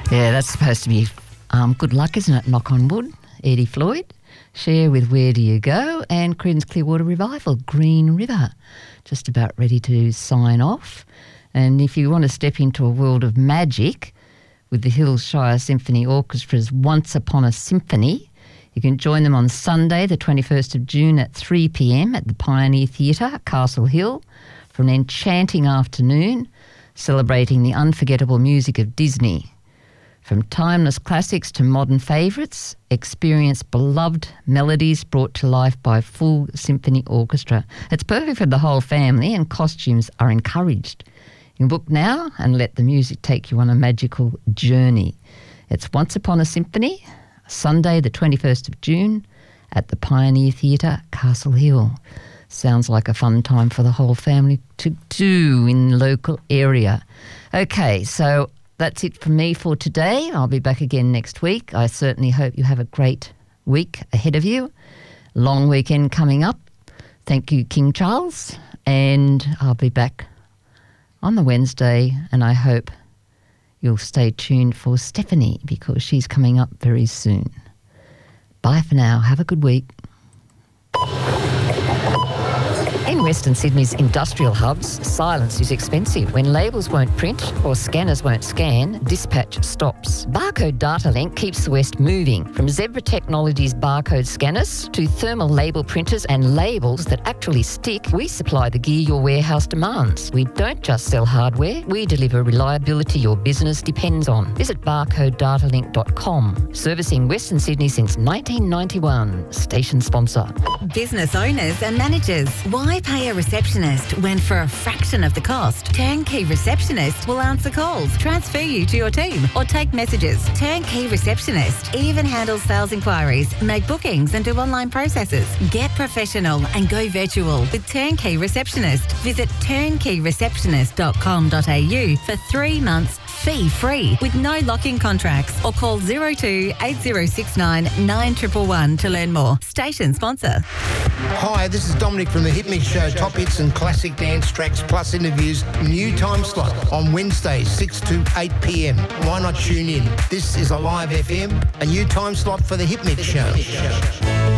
Yeah, that's supposed to be good luck, isn't it? Knock on wood. Eddie Floyd. Share with Where Do You Go? And Creedence Clearwater Revival, Green River. Just about ready to sign off. And if you want to step into a world of magic with the Hills Shire Symphony Orchestra's Once Upon a Symphony, you can join them on Sunday, the 21st of June at 3 p.m. at the Pioneer Theatre, Castle Hill, for an enchanting afternoon celebrating the unforgettable music of Disney. From timeless classics to modern favourites, experience beloved melodies brought to life by a full symphony orchestra. It's perfect for the whole family and costumes are encouraged. You can book now and let the music take you on a magical journey. It's Once Upon a Symphony, Sunday the 21st of June at the Pioneer Theatre, Castle Hill. Sounds like a fun time for the whole family to do in the local area. Okay, so that's it from me for today. I'll be back again next week. I certainly hope you have a great week ahead of you. Long weekend coming up. Thank you, King Charles. And I'll be back on the Wednesday, and I hope you'll stay tuned for Stephanie because she's coming up very soon. Bye for now. Have a good week. In Western Sydney's industrial hubs, silence is expensive. When labels won't print or scanners won't scan, dispatch stops. Barcode Data Link keeps the West moving. From Zebra Technologies barcode scanners to thermal label printers and labels that actually stick, we supply the gear your warehouse demands. We don't just sell hardware, we deliver reliability your business depends on. Visit barcodedatalink.com. Servicing Western Sydney since 1991. Station sponsor. Business owners and managers, why pay a receptionist when for a fraction of the cost, Turnkey Receptionist will answer calls, transfer you to your team or take messages. Turnkey Receptionist even handles sales inquiries, make bookings and do online processes. Get professional and go virtual with Turnkey Receptionist. Visit turnkeyreceptionist.com.au for 3 months fee-free with no lock-in contracts or call 02 8069 9111 to learn more. Station sponsor. Hi, this is Dominic from the Hit Mix Show. Top hits and classic dance tracks plus interviews. New time slot on Wednesdays 6 to 8 p.m. Why not tune in? This is a live FM, a new time slot for the Hit Mix Show.